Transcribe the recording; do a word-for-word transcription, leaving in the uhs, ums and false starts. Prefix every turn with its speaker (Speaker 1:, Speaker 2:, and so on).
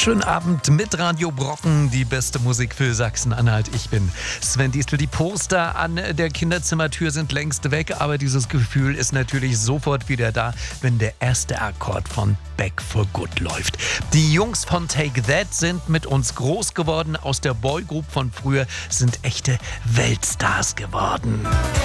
Speaker 1: Schönen Abend mit Radio Brocken, die beste Musik für Sachsen-Anhalt. Ich bin Sven Diestel. Die Poster an der Kinderzimmertür sind längst weg, aber dieses Gefühl ist natürlich sofort wieder da, wenn der erste Akkord von Back for Good läuft. Die Jungs von Take That sind mit uns groß geworden, aus der Boygroup von früher sind echte Weltstars geworden.